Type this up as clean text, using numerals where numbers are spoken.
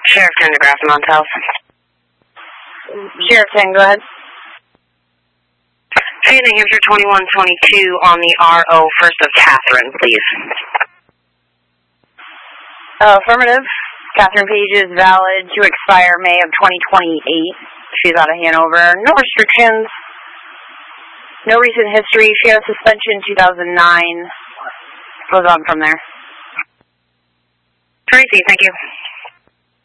Sheriff 10 to Grafton House. Sheriff 10, go ahead. Hey, New Hampshire 2122 on the RO, first of Catherine, please. Affirmative. Catherine Page is valid to expire May of 2028. She's out of Hanover. No restrictions. No recent history. She had a suspension 2009. Goes on from there. Tracy, thank you.